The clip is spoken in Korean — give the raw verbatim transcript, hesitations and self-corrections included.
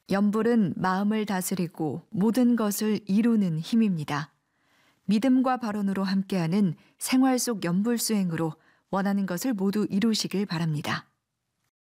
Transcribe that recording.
염불은 마음을 다스리고 모든 것을 이루는 힘입니다. 믿음과 발언으로 함께하는 생활 속 염불 수행으로 원하는 것을 모두 이루시길 바랍니다.